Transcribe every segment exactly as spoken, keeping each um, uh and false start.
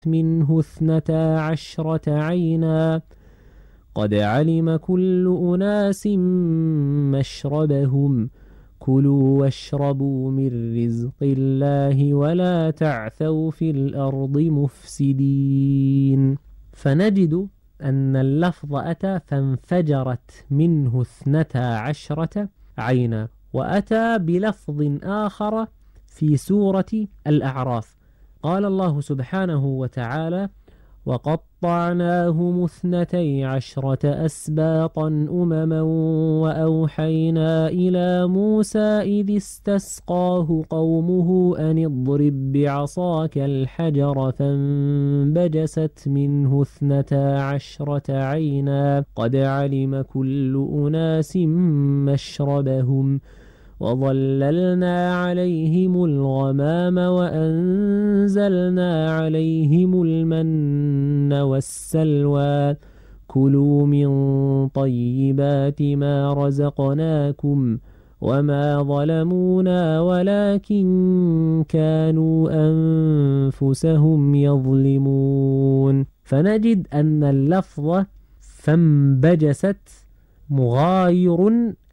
منه اثنتا عشرة عينا قد علم كل أناس مشربهم كلوا واشربوا من رزق الله ولا تعثوا في الأرض مفسدين. فنجد أن اللفظ أتى فانفجرت منه اثنتا عشرة عينا، وأتى بلفظ آخر في سورة الأعراف. قال الله سبحانه وتعالى: وقطعناهم اثنتي عشرة أسباطا أمما وأوحينا إلى موسى إذ استسقاه قومه أن اضرب بعصاك الحجر فانبجست منه اثنتا عشرة عينا قد علم كل أناس مشربهم وظللنا عليهم الغمام وأنزلنا عليهم المن والسلوى كلوا من طيبات ما رزقناكم وما ظلمونا ولكن كانوا أنفسهم يظلمون. فنجد أن اللفظ فانبجست مغاير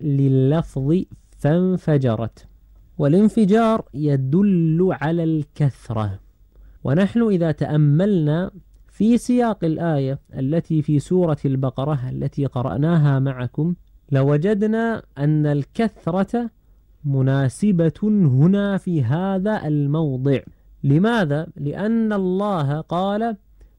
لللفظ فانفجرت، والانفجار يدل على الكثرة. ونحن إذا تأملنا في سياق الآية التي في سورة البقرة التي قرأناها معكم لوجدنا أن الكثرة مناسبة هنا في هذا الموضع. لماذا؟ لأن الله قال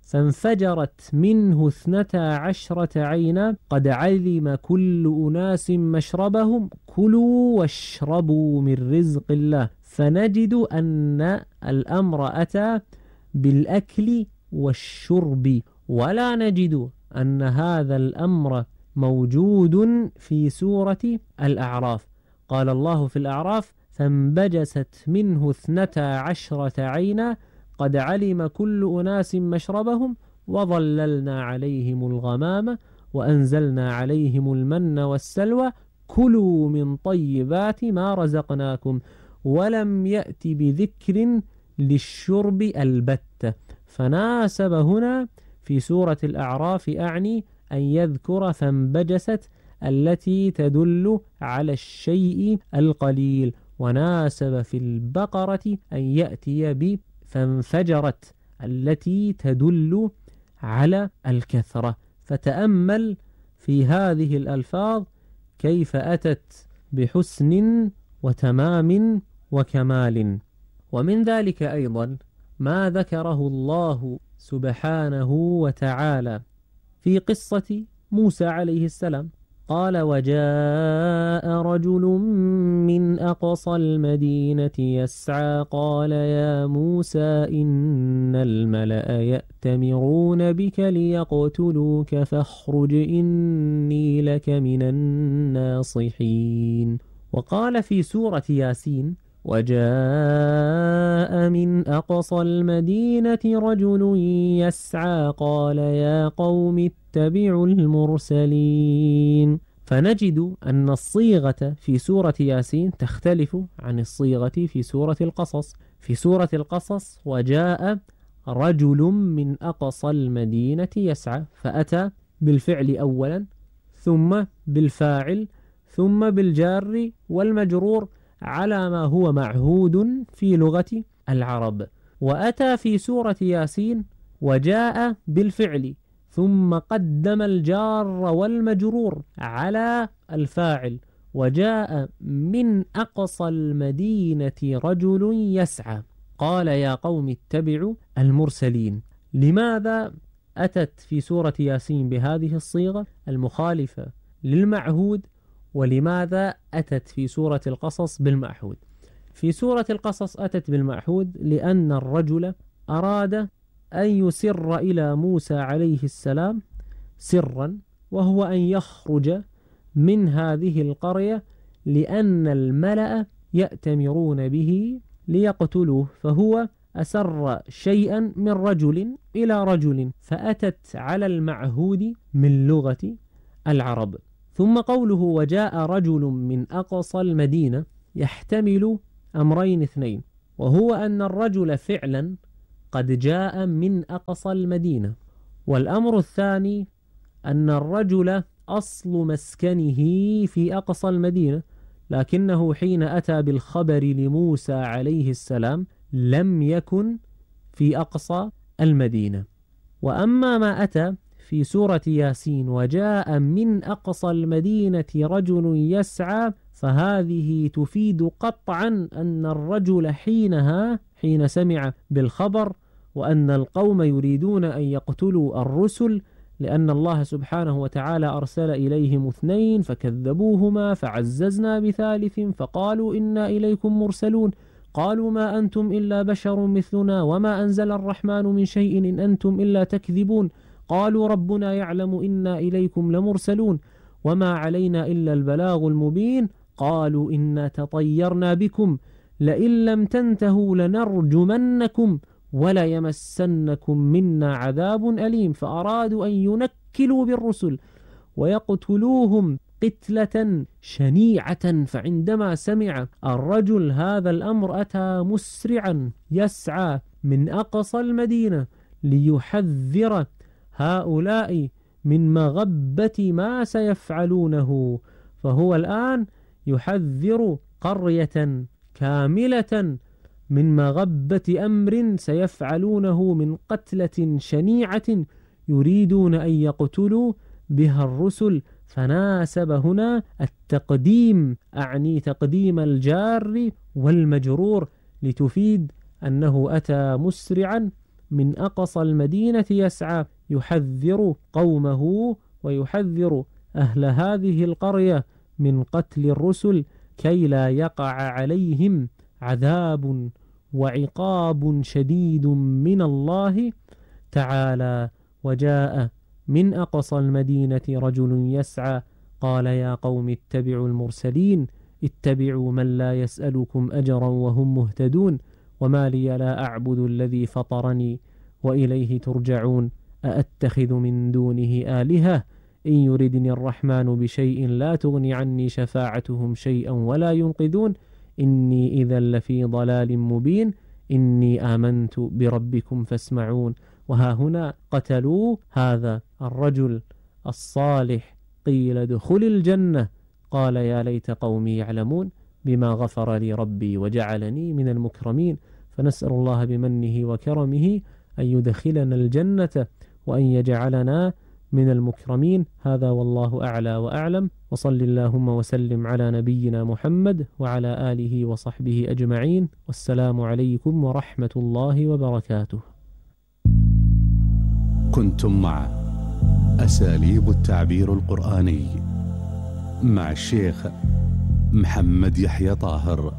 فانفجرت منه اثنتا عشرة عينا قد علم كل أناس مشربهم كلوا واشربوا من رزق الله. فنجد أن الأمر أتى بالأكل والشرب، ولا نجد أن هذا الأمر موجود في سورة الأعراف. قال الله في الأعراف فانبجست منه اثنتا عشرة عينا قد علم كل أناس مشربهم وظللنا عليهم الغمام وأنزلنا عليهم المن والسلوى كلوا من طيبات ما رزقناكم، ولم يأت بذكر للشرب البتة. فناسب هنا في سورة الأعراف أعني أن يذكر فانبجست التي تدل على الشيء القليل، وناسب في البقرة أن يأتي ب فانفجرت التي تدل على الكثرة. فتأمل في هذه الألفاظ كيف أتت بحسن وتمام وكمال. ومن ذلك أيضا ما ذكره الله سبحانه وتعالى في قصة موسى عليه السلام. قال وجاء رجل من أقصى المدينة يسعى قال يا موسى إن الملأ يأتمرون بك ليقتلوك فاخرج إني لك من الناصحين. وقال في سورة ياسين وجاء من أقصى المدينة رجل يسعى قال يا قوم اتبعوا المرسلين. فنجد أن الصيغة في سورة ياسين تختلف عن الصيغة في سورة القصص. في سورة القصص وجاء رجل من أقصى المدينة يسعى، فأتى بالفعل أولا ثم بالفاعل ثم بالجار والمجرور على ما هو معهود في لغة العرب. وأتى في سورة ياسين وجاء بالفعل ثم قدم الجار والمجرور على الفاعل وجاء من أقصى المدينة رجل يسعى قال يا قوم اتبعوا المرسلين. لماذا أتت في سورة ياسين بهذه الصيغة المخالفة للمعهود، ولماذا أتت في سورة القصص بالمعهود؟ في سورة القصص أتت بالمعهود لأن الرجل أراد أن يسر إلى موسى عليه السلام سرا، وهو أن يخرج من هذه القرية لأن الملأ يأتمرون به ليقتلوه، فهو أسر شيئا من رجل إلى رجل، فأتت على المعهود من لغة العرب. ثم قوله وجاء رجل من أقصى المدينة يحتمل أمرين اثنين، وهو أن الرجل فعلا قد جاء من أقصى المدينة. والأمر الثاني أن الرجل أصل مسكنه في أقصى المدينة، لكنه حين أتى بالخبر لموسى عليه السلام لم يكن في أقصى المدينة. وأما ما أتى في سورة ياسين وجاء من أقصى المدينة رجل يسعى، فهذه تفيد قطعا أن الرجل حينها حين سمع بالخبر وأن القوم يريدون أن يقتلوا الرسل، لأن الله سبحانه وتعالى أرسل إليهم اثنين فكذبوهما فعززنا بثالث فقالوا إنا إليكم مرسلون، قالوا ما أنتم إلا بشر مثلنا وما أنزل الرحمن من شيء إن أنتم إلا تكذبون، قالوا ربنا يعلم إنا إليكم لمرسلون وما علينا إلا البلاغ المبين، قالوا إنا تطيرنا بكم لئن لم تنتهوا لنرجمنكم ولا يمسنكم منا عذاب أليم، فأرادوا أن ينكلوا بالرسل ويقتلوهم قتلة شنيعة. فعندما سمع الرجل هذا الأمر أتى مسرعا يسعى من أقصى المدينة ليحذر هؤلاء من مغبة ما سيفعلونه، فهو الآن يحذر قرية كاملة من مغبة أمر سيفعلونه من قتلة شنيعة يريدون أن يقتلوا بها الرسل. فناسب هنا التقديم، أعني تقديم الجار والمجرور، لتفيد أنه أتى مسرعا من أقصى المدينة يسعى يحذر قومه ويحذر أهل هذه القرية من قتل الرسل كي لا يقع عليهم عذاب وعقاب شديد من الله تعالى. وجاء من أقصى المدينة رجل يسعى قال يا قوم اتبعوا المرسلين اتبعوا من لا يسألكم أجرا وهم مهتدون وما لي لا أعبد الذي فطرني وإليه ترجعون أأتخذ من دونه آلهة إن يردني الرحمن بشيء لا تغني عني شفاعتهم شيئا ولا ينقذون إني إذا لفي ضلال مبين إني آمنت بربكم فاسمعون. وها هنا قتلوا هذا الرجل الصالح، قيل ادخل الجنة قال يا ليت قومي يعلمون بما غفر لي ربي وجعلني من المكرمين. فنسأل الله بمنه وكرمه أن يدخلنا الجنة وأن يجعلنا من المكرمين. هذا والله أعلى وأعلم، وصل اللهم وسلم على نبينا محمد وعلى آله وصحبه أجمعين، والسلام عليكم ورحمة الله وبركاته. كنتم مع أساليب التعبير القرآني مع الشيخ محمد يحيى طاهر.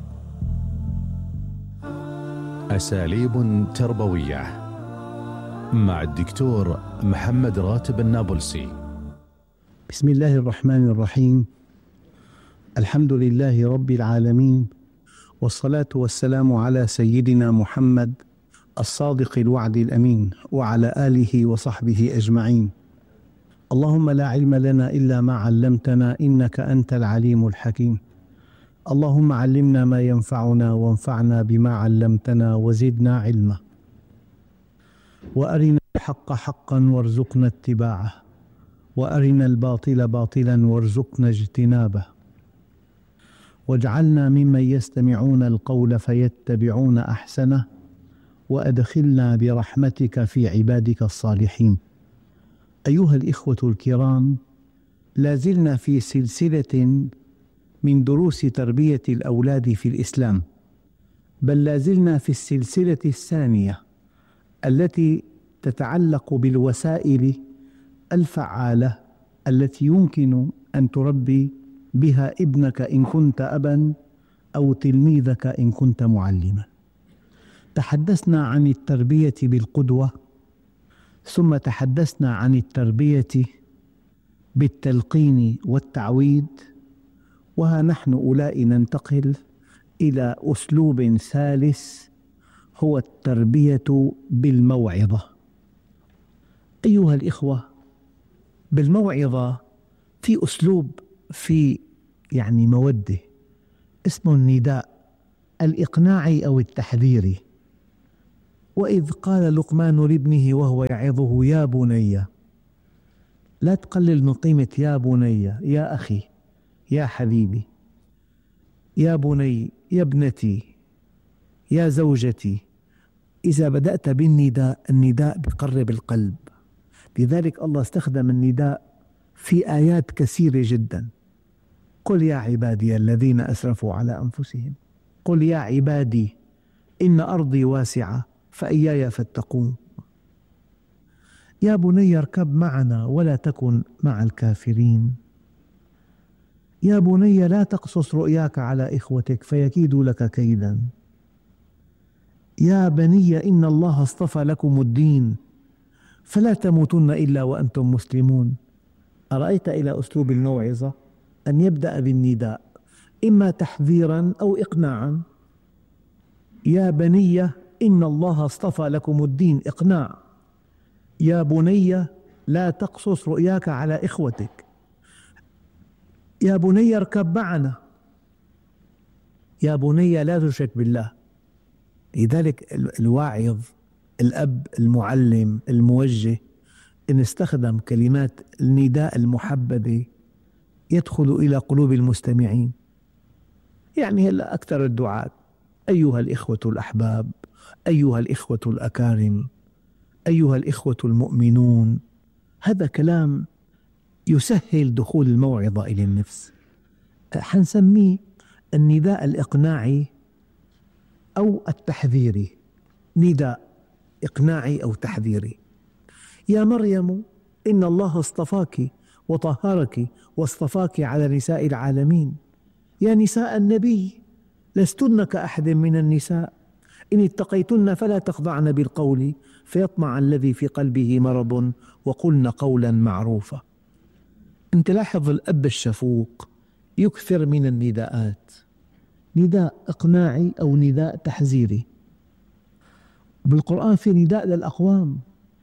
أساليب تربوية مع الدكتور محمد راتب النابلسي. بسم الله الرحمن الرحيم، الحمد لله رب العالمين، والصلاة والسلام على سيدنا محمد الصادق الوعد الأمين وعلى آله وصحبه أجمعين. اللهم لا علم لنا إلا ما علمتنا إنك أنت العليم الحكيم. اللهم علمنا ما ينفعنا وانفعنا بما علمتنا وزدنا علما، وأرنا الحق حقا وارزقنا اتباعه، وأرنا الباطل باطلا وارزقنا اجتنابه، واجعلنا ممن يستمعون القول فيتبعون أحسنه، وأدخلنا برحمتك في عبادك الصالحين. أيها الإخوة الكرام، لازلنا في سلسلة من دروس تربية الأولاد في الإسلام، بل لازلنا في السلسلة الثانية التي تتعلق بالوسائل الفعالة التي يمكن أن تربي بها ابنك إن كنت أبا أو تلميذك إن كنت معلما. تحدثنا عن التربية بالقدوة، ثم تحدثنا عن التربية بالتلقين والتعويد، وها نحن أولئك ننتقل إلى أسلوب ثالث هو التربية بالموعظة. أيها الإخوة، بالموعظة في أسلوب في يعني موده اسمه النداء الإقناعي أو التحذيري، وإذ قال لقمان لابنه وهو يعظه يا بني، لا تقلل من قيمة يا بني، يا أخي، يا حبيبي، يا بني، يا ابنتي، يا زوجتي. إذا بدأت بالنداء، النداء بقرب القلب، لذلك الله استخدم النداء في آيات كثيرة جدا. قل يا عبادي الذين أسرفوا على أنفسهم، قل يا عبادي إن أرضي واسعة فإياي فاتقون، يا بني اركب معنا ولا تكن مع الكافرين، يا بني لا تقصص رؤياك على إخوتك فيكيدوا لك كيدا، يا بني إن الله اصطفى لكم الدين فلا تموتن إلا وأنتم مسلمون. أرأيت إلى أسلوب الموعظة أن يبدأ بالنداء، إما تحذيرا أو إقناعا. يا بني إن الله اصطفى لكم الدين، إقناع. يا بني لا تقصص رؤياك على إخوتك، يا بني اركب معنا، يا بني لا تشرك بالله. لذلك الواعظ، الأب، المعلم، الموجه، إن استخدم كلمات النداء المحببة يدخل إلى قلوب المستمعين. يعني هلأ أكثر الدعاة أيها الإخوة الأحباب، أيها الإخوة الأكارم، أيها الإخوة المؤمنون، هذا كلام يسهل دخول الموعظة إلى النفس. حنسميه النداء الإقناعي أو التحذيري، نداء إقناعي أو تحذيري. يا مريم إن الله اصطفاك وطهرك واصطفاك على نساء العالمين، يا نساء النبي لستن كأحد من النساء إن اتقيتن فلا تخضعن بالقول فيطمع الذي في قلبه مرض وقلن قولا معروفا. أنت لاحظ الأب الشفوق يكثر من النداءات، نداء إقناعي أو نداء تحذيري. بالقرآن في نداء للأقوام،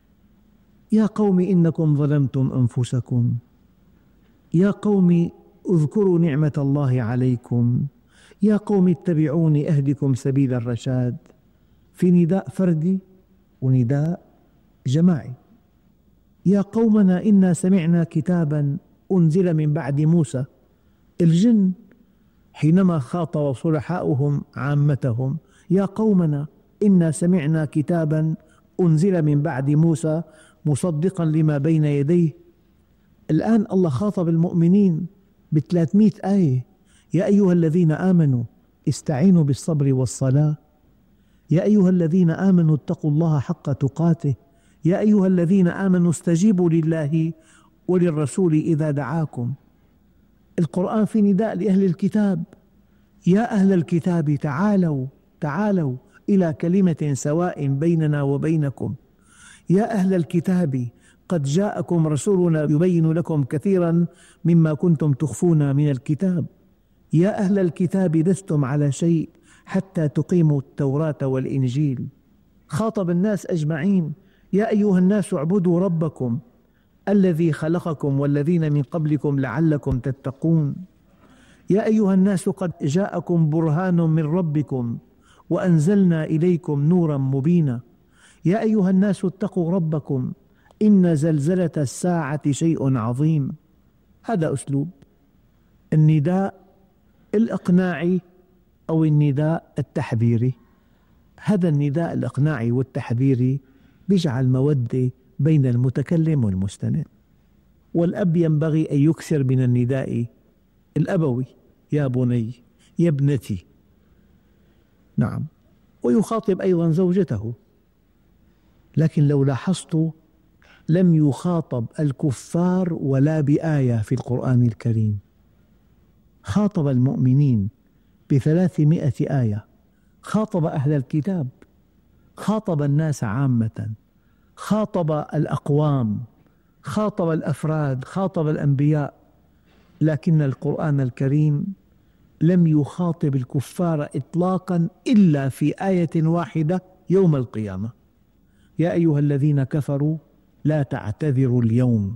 يا قوم إنكم ظلمتم أنفسكم، يا قوم اذكروا نعمة الله عليكم، يا قوم اتبعوني أهدكم سبيل الرشاد. في نداء فردي ونداء جماعي. يا قومنا إنا سمعنا كتابا أنزل من بعد موسى. الجن حينما خاطب صلحاؤهم عامتهم يا قومنا إنا سمعنا كتابا أنزل من بعد موسى مصدقا لما بين يديه. الآن الله خاطب المؤمنين بثلاثمئة آية، يا أيها الذين آمنوا استعينوا بالصبر والصلاة، يا أيها الذين آمنوا اتقوا الله حق تقاته، يا أيها الذين آمنوا استجيبوا لله وللرسول إذا دعاكم. القرآن في نداء لأهل الكتاب، يا أهل الكتاب تعالوا تعالوا إلى كلمة سواء بيننا وبينكم، يا أهل الكتاب قد جاءكم رسولنا يبين لكم كثيرا مما كنتم تخفون من الكتاب، يا أهل الكتاب لستم على شيء حتى تقيموا التوراة والإنجيل. خاطب الناس أجمعين، يا أيها الناس اعبدوا ربكم الذي خلقكم والذين من قبلكم لعلكم تتقون، يا أيها الناس قد جاءكم برهان من ربكم وأنزلنا إليكم نورا مبينا، يا أيها الناس اتقوا ربكم إن زلزلة الساعة شيء عظيم. هذا أسلوب النداء الإقناعي أو النداء التحذيري. هذا النداء الإقناعي والتحذيري بيجعل مودة بين المتكلم والمستمع. والأب ينبغي أن يكثر من النداء الأبوي، يا بني، يا ابنتي. نعم، ويخاطب أيضا زوجته. لكن لو لاحظت لم يخاطب الكفار ولا بآية في القرآن الكريم، خاطب المؤمنين بثلاثمائة آية، خاطب أهل الكتاب، خاطب الناس عامة، خاطب الأقوام، خاطب الأفراد، خاطب الأنبياء. لكن القرآن الكريم لم يخاطب الكفار إطلاقا إلا في آية واحدة يوم القيامة، يا أيها الذين كفروا لا تعتذروا اليوم،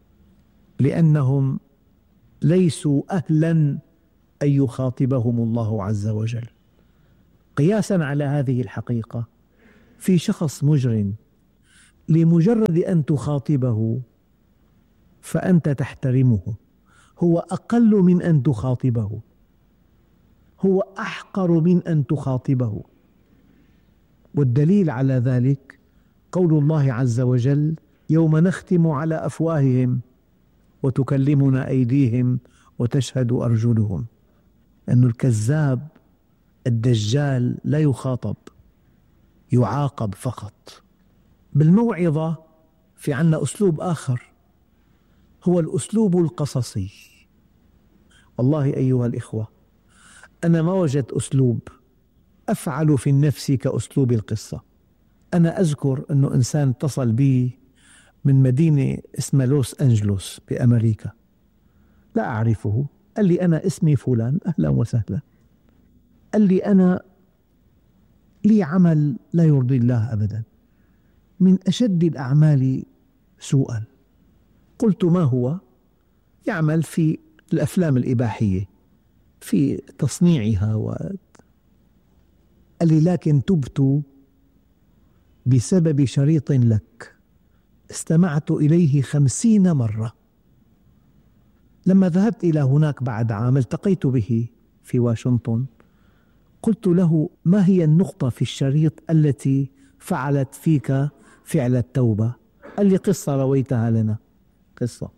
لأنهم ليسوا أهلا أن يخاطبهم الله عز وجل. قياسا على هذه الحقيقة في شخص مجرم لمجرد أن تخاطبه فأنت تحترمه، هو أقل من أن تخاطبه، هو أحقر من أن تخاطبه. والدليل على ذلك قول الله عز وجل: يوم نختم على أفواههم وتكلمنا أيديهم وتشهد أرجلهم. أن الكذاب الدجال لا يخاطب، يعاقب فقط. بالموعظة في عنا أسلوب آخر، هو الأسلوب القصصي. والله أيها الإخوة، أنا ما وجدت أسلوب أفعل في النفس كأسلوب القصة. أنا أذكر أنه إنسان اتصل بي من مدينة اسمها لوس أنجلوس بأمريكا، لا أعرفه، قال لي: أنا اسمي فلان، أهلا وسهلا. قال لي: أنا لي عمل لا يرضي الله أبدا، من أشد الأعمال سوءا. قلت: ما هو؟ يعمل في الأفلام الإباحية، في تصنيعها و... قال لي: لكن تبت بسبب شريط لك استمعت إليه خمسين مرة. لما ذهبت إلى هناك بعد عام التقيت به في واشنطن، قلت له: ما هي النقطة في الشريط التي فعلت فيك فعل التوبة؟ قال لي: قصة رويتها لنا. قصة.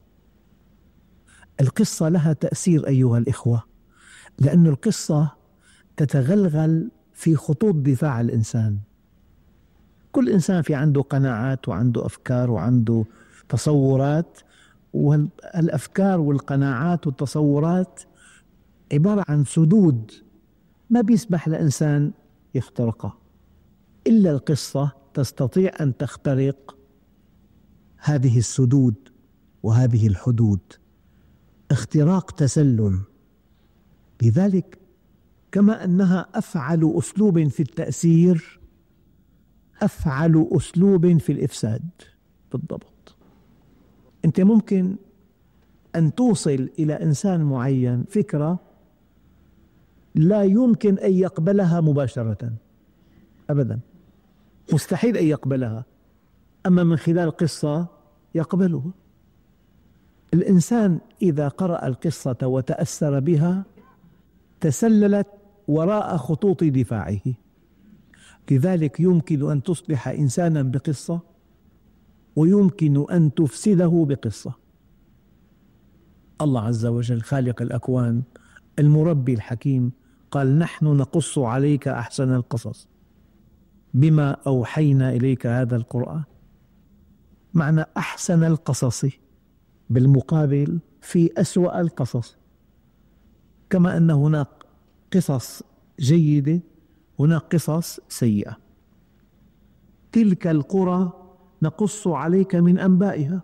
القصة لها تأثير أيها الإخوة، لأن القصة تتغلغل في خطوط دفاع الإنسان. كل إنسان في عنده قناعات وعنده أفكار وعنده تصورات، والأفكار والقناعات والتصورات عبارة عن سدود ما بيسمح لإنسان يخترقها، إلا القصة تستطيع أن تخترق هذه السدود وهذه الحدود، اختراق تسلل. لذلك كما أنها أفعل أسلوب في التأثير، أفعل أسلوب في الإفساد بالضبط. أنت ممكن أن توصل إلى إنسان معين فكرة لا يمكن أن يقبلها مباشرة أبدا، مستحيل أن يقبلها، أما من خلال قصة يقبلها. الإنسان إذا قرأ القصة وتأثر بها تسللت وراء خطوط دفاعه. لذلك يمكن أن تصلح إنسانا بقصة، ويمكن أن تفسده بقصة. الله عز وجل خالق الأكوان المربي الحكيم قال: نحن نقص عليك أحسن القصص بما أوحينا إليك هذا القرآن. معنى أحسن القصص بالمقابل في أسوأ القصص. كما أن هناك قصص جيدة، هناك قصص سيئة. تلك القرى نقص عليك من أنبائها،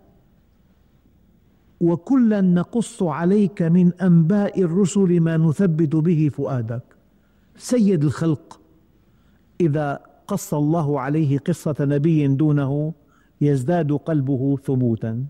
وكلا نقص عليك من أنباء الرسل ما نثبت به فؤادك. سيد الخلق إذا قص الله عليه قصة نبي دونه يزداد قلبه ثبوتا.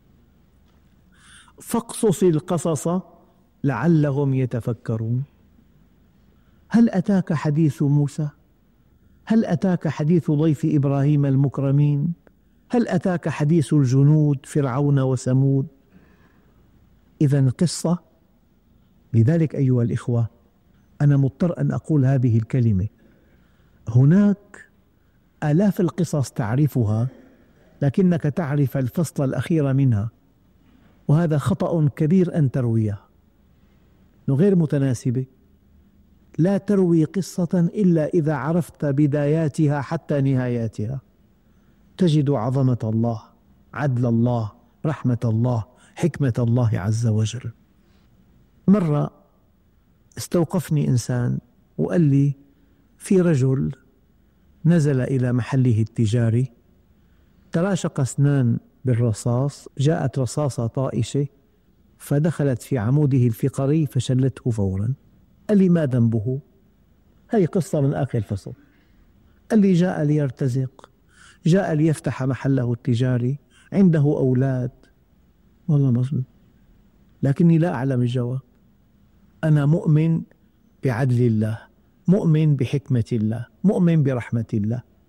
فاقصص القصص لعلهم يتفكرون. هل أتاك حديث موسى؟ هل أتاك حديث ضيف إبراهيم المكرمين؟ هل أتاك حديث الجنود فرعون وثمود؟ إذن قصة. لذلك أيها الإخوة، أنا مضطر أن أقول هذه الكلمة. هناك آلاف القصص تعرفها، لكنك تعرف الفصل الأخير منها، وهذا خطأ كبير أن ترويها، غير متناسبة. لا تروي قصة إلا إذا عرفت بداياتها حتى نهاياتها، تجد عظمة الله، عدل الله، رحمة الله، حكمة الله عز وجل. مرة استوقفني إنسان وقال لي: في رجل نزل إلى محله التجاري، تراشق اثنان بالرصاص، جاءت رصاصة طائشة فدخلت في عموده الفقري فشلته فورا. قال لي: ما ذنبه؟ هذه قصة من آخر الفصل. قال لي: جاء ليرتزق، جاء ليفتح محله التجاري، عنده أولاد. والله مظلوم، لكني لا أعلم الجواب. أنا مؤمن بعدل الله، مؤمن بحكمة الله، مؤمن برحمة الله.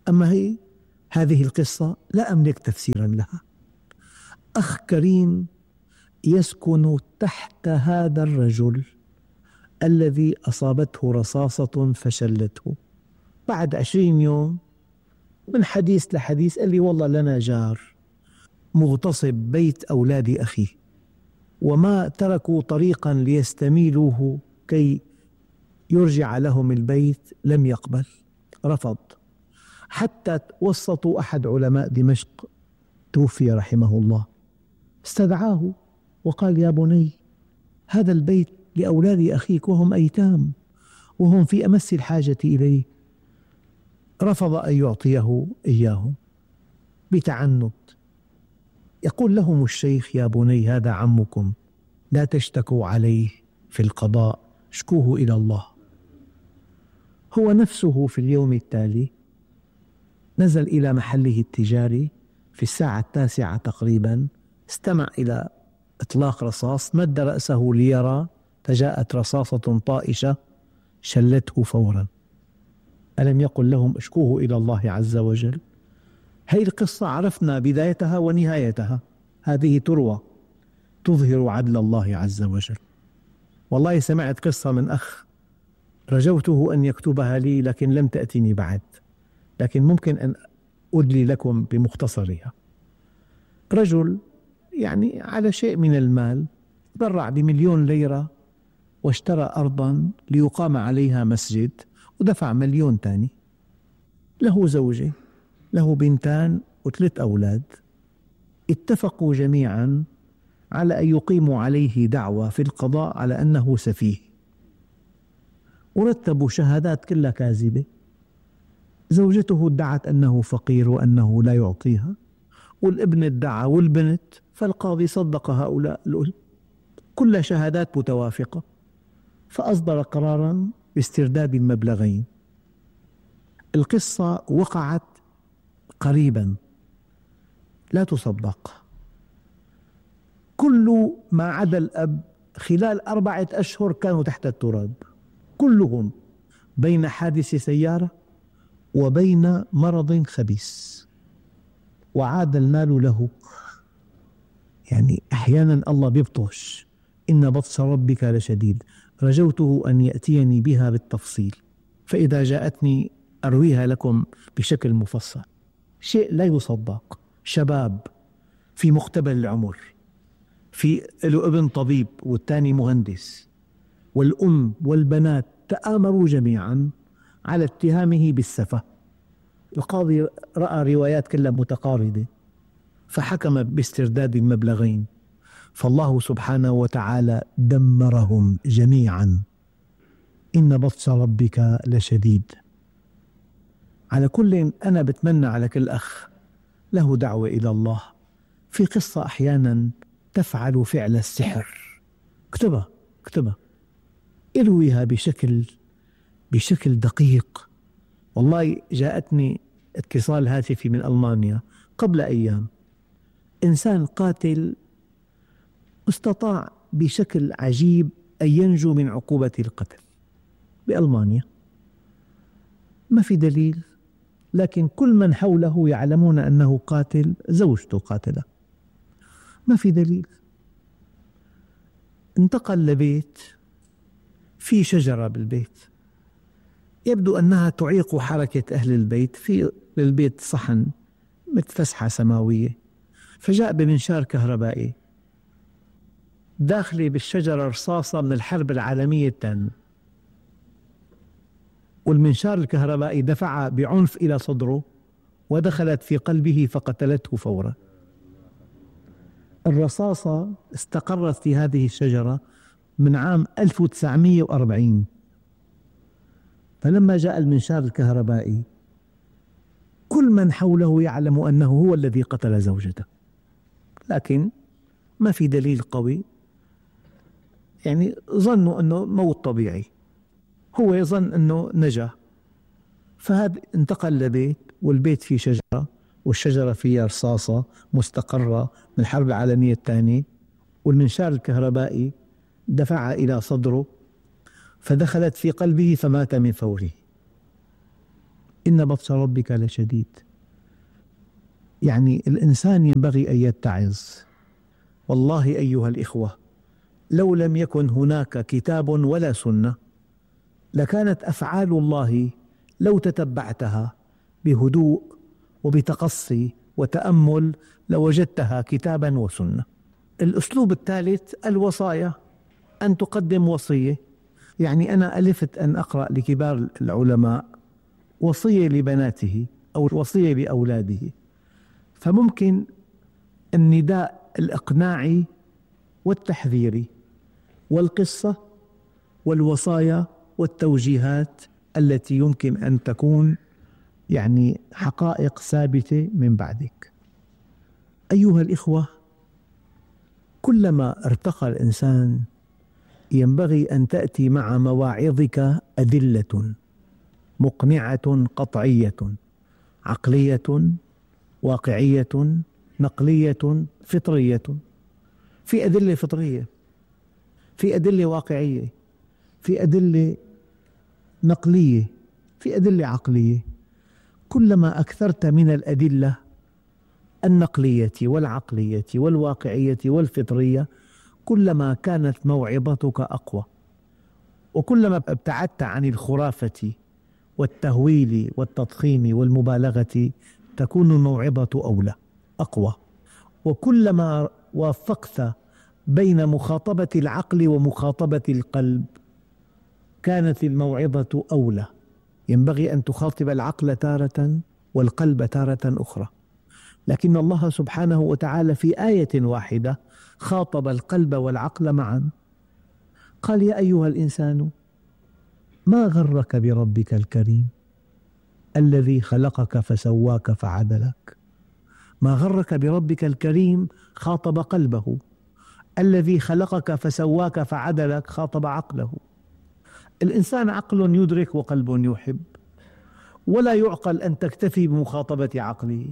أما هي هذه القصة لا أملك تفسيرا لها. أخ كريم يسكن تحت هذا الرجل الذي أصابته رصاصة فشلته. بعد عشرين يوم من حديث لحديث قال لي والله لنا جار مغتصب بيت أولاد أخيه، وما تركوا طريقا ليستميلوه كي يرجع لهم البيت، لم يقبل، رفض، حتى وسطوا أحد علماء دمشق توفي رحمه الله، استدعاه وقال يا بني هذا البيت لأولاد أخيك وهم أيتام وهم في أمس الحاجة إليه. رفض أن يعطيه إياه بتعنت. يقول لهم الشيخ يا بني هذا عمكم، لا تشتكوا عليه في القضاء، اشكوه إلى الله. هو نفسه في اليوم التالي نزل إلى محله التجاري في الساعة التاسعة تقريبا، استمع إلى إطلاق رصاص، مد رأسه ليرى، فجاءت رصاصة طائشة شلته فورا. ألم يقل لهم اشكوه إلى الله عز وجل؟ هذه القصة عرفنا بدايتها ونهايتها، هذه تروى تظهر عدل الله عز وجل. والله سمعت قصة من أخ رجوته أن يكتبها لي لكن لم تأتني بعد، لكن ممكن أن أدلي لكم بمختصرها. رجل يعني على شيء من المال تبرع بمليون ليرة واشترى أرضا ليقام عليها مسجد ودفع مليون ثاني. له زوجة، له بنتان وثلاث أولاد، اتفقوا جميعا على أن يقيموا عليه دعوة في القضاء على أنه سفيه، ورتبوا شهادات كلها كاذبة. زوجته ادعت أنه فقير وأنه لا يعطيها، والابن ادعى والبنت، فالقاضي صدق هؤلاء كل شهادات متوافقة، فأصدر قرارا باسترداد المبلغين. القصة وقعت قريبا لا تصدق. كل ما عدا الأب خلال أربعة أشهر كانوا تحت التراب كلهم، بين حادث سيارة وبين مرض خبيث، وعاد المال له. يعني أحيانا الله بيبطش، إن بطش ربك لشديد. رجوته أن يأتيني بها بالتفصيل، فإذا جاءتني أرويها لكم بشكل مفصل. شيء لا يصدق، شباب في مقتبل العمر، في له ابن طبيب والثاني مهندس، والأم والبنات تآمروا جميعا على اتهامه بالسفة. القاضي رأى روايات كلها متقاربة فحكم باسترداد المبلغين، فالله سبحانه وتعالى دمرهم جميعا، إن بطش ربك لشديد. على كل أنا بتمنى على كل أخ له دعوة إلى الله، في قصة أحيانا تفعل فعل السحر، اكتبها اكتبها ارويها بشكل بشكل دقيق. والله جاءتني اتصال هاتفي من ألمانيا قبل أيام، إنسان قاتل استطاع بشكل عجيب أن ينجو من عقوبة القتل بألمانيا، ما في دليل، لكن كل من حوله يعلمون أنه قاتل، زوجته قاتلة، ما في دليل. انتقل لبيت في شجرة بالبيت، يبدو أنها تعيق حركة أهل البيت، في للبيت صحن مثل فسحة سماوية، فجاء بمنشار كهربائي داخلي بالشجرة رصاصة من الحرب العالمية الثانية، والمنشار الكهربائي دفع بعنف إلى صدره ودخلت في قلبه فقتلته فورا. الرصاصة استقرت في هذه الشجرة من عام ألف وتسعمئة وأربعين، فلما جاء المنشار الكهربائي كل من حوله يعلم أنه هو الذي قتل زوجته، لكن ما في دليل قوي، يعني ظنوا أنه موت طبيعي، هو يظن أنه نجا. فهذا انتقل لبيت، والبيت فيه شجرة، والشجرة فيها رصاصة مستقرة من الحرب العالمية الثانية، والمنشار الكهربائي دفع إلى صدره فدخلت في قلبه فمات من فوره. إن بطش ربك لشديد. يعني الإنسان ينبغي أن يتعظ. والله أيها الإخوة، لو لم يكن هناك كتاب ولا سنة لكانت أفعال الله لو تتبعتها بهدوء وبتقصي وتأمل لوجدتها كتابا وسنة. الأسلوب الثالث الوصايا، أن تقدم وصية. يعني أنا ألفت أن أقرأ لكبار العلماء وصية لبناته أو وصية لأولاده، فممكن النداء الإقناعي والتحذيري والقصة والوصايا والتوجيهات التي يمكن أن تكون يعني حقائق ثابتة من بعدك. أيها الإخوة، كلما ارتقى الإنسان ينبغي أن تأتي مع مواعظك أدلة مقنعة قطعية عقلية واقعية نقلية فطرية. في أدلة فطرية، في أدلة واقعية، في أدلة نقلية، في أدلة عقلية. كلما أكثرت من الأدلة النقلية والعقلية والواقعية والفطرية كلما كانت موعظتك أقوى، وكلما ابتعدت عن الخرافة والتهويل والتضخيم والمبالغة تكون الموعظة أولى أقوى. وكلما وافقت بين مخاطبة العقل ومخاطبة القلب كانت الموعظة أولى. ينبغي أن تخاطب العقل تارة والقلب تارة أخرى، لكن الله سبحانه وتعالى في آية واحدة خاطب القلب والعقل معا. قال: يا أيها الإنسان ما غرك بربك الكريم الذي خلقك فسواك فعدلك. ما غرك بربك الكريم خاطب قلبه، الذي خلقك فسواك فعدلك خاطب عقله. الإنسان عقل يدرك وقلب يحب، ولا يعقل أن تكتفي بمخاطبة عقله،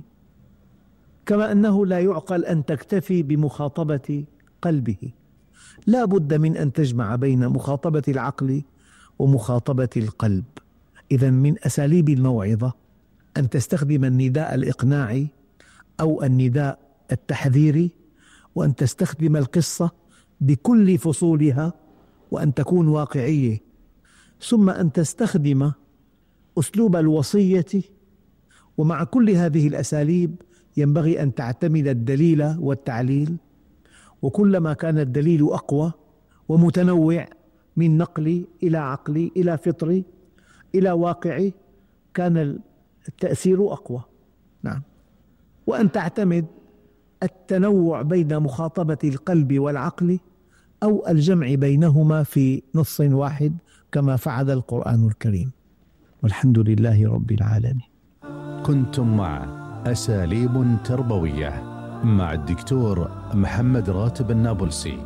كما أنه لا يعقل أن تكتفي بمخاطبة قلبه. لا بد من أن تجمع بين مخاطبة العقل ومخاطبة القلب. إذن من أساليب الموعظة أن تستخدم النداء الإقناعي أو النداء التحذيري، وأن تستخدم القصة بكل فصولها وأن تكون واقعية، ثم أن تستخدم أسلوب الوصية. ومع كل هذه الأساليب ينبغي أن تعتمد الدليل والتعليل، وكلما كان الدليل أقوى ومتنوع من نقلي إلى عقلي إلى فطري إلى واقعي كان التأثير أقوى. نعم. وأن تعتمد التنوع بين مخاطبة القلب والعقل أو الجمع بينهما في نص واحد كما فعل القرآن الكريم. والحمد لله رب العالمين. كنتم مع أساليب تربوية مع الدكتور محمد راتب النابلسي.